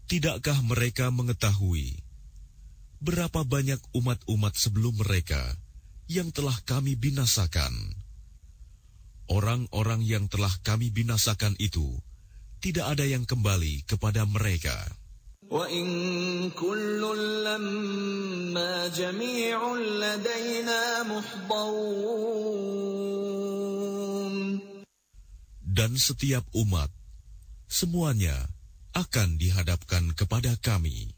Tidakkah mereka mengetahui berapa banyak umat-umat sebelum mereka yang telah kami binasakan? Orang-orang yang telah kami binasakan itu tidak ada yang kembali kepada mereka. وَإِن كُلٌّ لَّمَّا جَمِيعٌ لَّدَيْنَا مُحْضَرُونَ. Dan setiap umat, semuanya akan dihadapkan kepada kami.